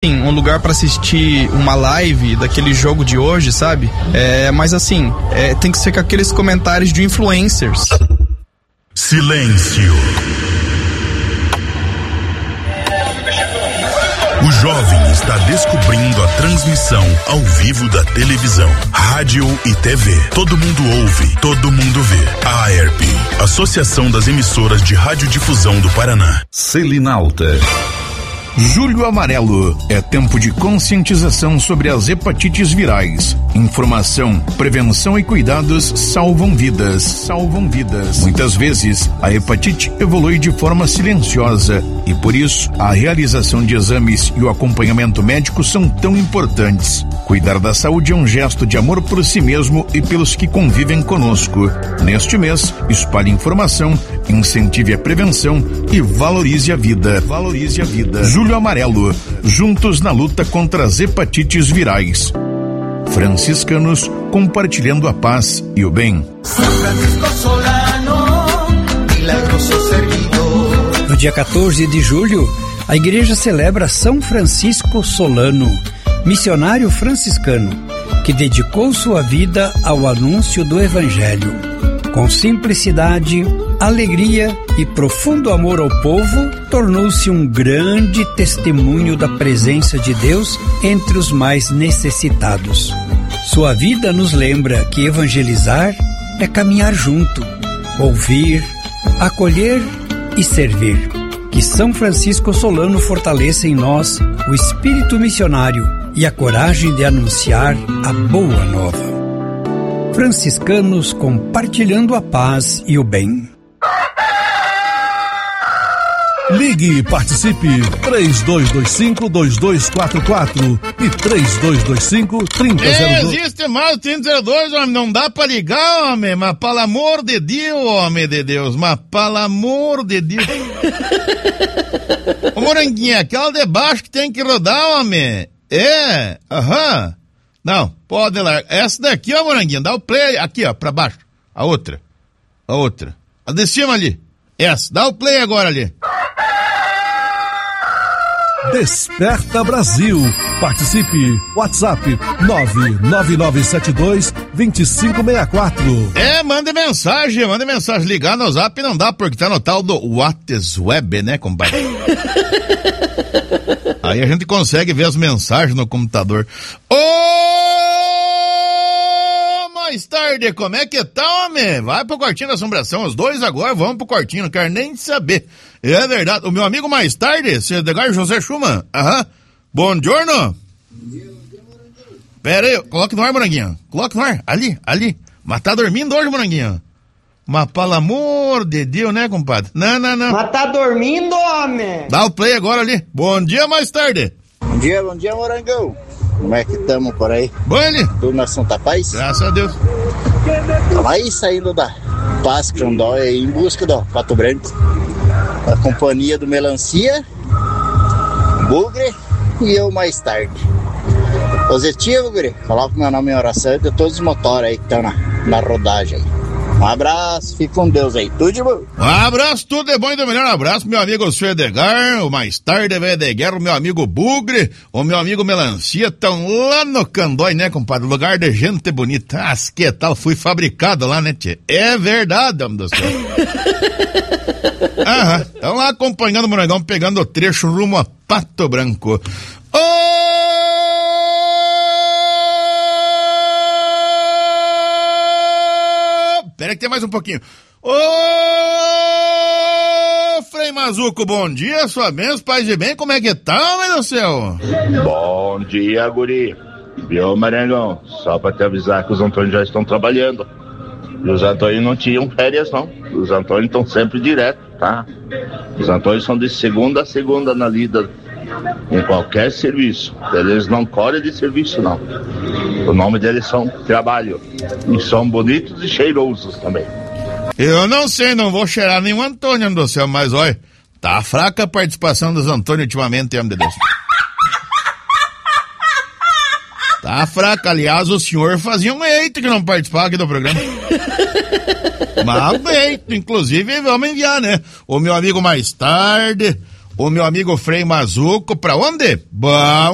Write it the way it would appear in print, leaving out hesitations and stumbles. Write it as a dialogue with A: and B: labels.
A: um lugar pra assistir uma live daquele jogo de hoje, sabe? Mas assim, tem que ser com aqueles comentários de influencers.
B: Silêncio. O jovem está descobrindo a transmissão ao vivo da televisão, rádio e TV. Todo mundo ouve, todo mundo vê. A AERP, Associação das Emissoras de Radiodifusão do Paraná.
C: Selinalta. Julho Amarelo é tempo de conscientização sobre as hepatites virais. Informação, prevenção e cuidados salvam vidas. Salvam vidas. Muitas vezes, a hepatite evolui de forma silenciosa e por isso a realização de exames e o acompanhamento médico são tão importantes. Cuidar da saúde é um gesto de amor por si mesmo e pelos que convivem conosco. Neste mês, espalhe informação, incentive a prevenção e valorize a vida. Valorize a vida. Julho Amarelo, juntos na luta contra as hepatites virais. Franciscanos compartilhando a paz e o bem.
D: No dia 14 de julho, a igreja celebra São Francisco Solano, missionário franciscano, que dedicou sua vida ao anúncio do Evangelho. Com simplicidade, alegria e profundo amor ao povo, tornou-se um grande testemunho da presença de Deus entre os mais necessitados. Sua vida nos lembra que evangelizar é caminhar junto, ouvir, acolher e servir. Que São Francisco Solano fortaleça em nós o espírito missionário e a coragem de anunciar a boa nova. Franciscanos compartilhando a paz e o bem.
E: Ligue e participe 3225-2244 e 3225-3002.
F: Existe mais 3002, homem, não dá pra ligar, homem, mas pelo amor de Deus, homem de Deus, mas pelo amor de Deus. Ô Moranguinha, aquela de baixo que tem que rodar, homem. Aham. Não, pode lá. Essa daqui, ó, Moranguinha, dá o play aqui, ó, pra baixo. A outra. A de cima ali. Essa, dá o play agora ali.
E: Desperta Brasil. Participe. WhatsApp 99972-2564.
F: Mande mensagem. Ligar no Zap não dá, porque tá no tal do WhatsApp, né, compadre? Aí a gente consegue ver as mensagens no computador. Mais tarde, como é que tá, homem? Vai pro quartinho da assombração, os dois agora vão pro quartinho, não quero nem saber. É verdade, o meu amigo mais tarde, Cedegar José Schumann, bom giorno. Pera aí, coloque no ar, Moranguinho, coloque no ar, ali, mas tá dormindo hoje, Moranguinho? Mas pelo amor de Deus, né, compadre? Não.
G: Mas tá dormindo, homem?
F: Dá o play agora ali, bom dia mais tarde.
H: Bom dia, Morangão. Como é que estamos por aí?
F: Bom, ele?
H: Tudo na Santa Paz?
F: Graças a Deus.
H: Estamos aí saindo da Paz Crondóia em busca do Pato Branco. A companhia do Melancia, Bugre e eu mais tarde. Positivo, Bugre. Coloca meu nome em oração de todos os motores aí que estão na rodagem aí. Um abraço, fique com Deus aí, tudo de bom.
F: Um abraço, tudo de bom e do melhor. Um abraço, meu amigo Edgar, o mais tarde, velho de guerra, o meu amigo Bugre, o meu amigo Melancia, estão lá no Candói, né, compadre? Lugar de gente bonita. Que tal? Fui fabricado lá, né, tchê? É verdade, homem do céu. Estão lá acompanhando o Morangão, pegando o trecho rumo a Pato Branco. Pera que tem mais um pouquinho. Frei Mazuco, bom dia, sua bênção, paz e bem, como é que tá, meu Deus do céu?
I: Bom dia, guri. Viu, Marangão? Só pra te avisar que os Antônios já estão trabalhando. E os Antônios não tinham férias, não. Os Antônios estão sempre direto, tá? Os Antônios são de segunda a segunda na lida, em qualquer serviço. Eles não correm de serviço, não. O nome deles são Trabalho. E são bonitos e cheirosos também.
F: Eu não sei, não vou cheirar nenhum Antônio do céu, mas olha, tá fraca a participação dos Antônios ultimamente, meu Deus. Tá fraca, aliás, o senhor fazia um eito que não participava aqui do programa. Mas eito, inclusive, vamos enviar, né? O meu amigo mais tarde, o meu amigo Frei Mazuco, pra onde? Bom.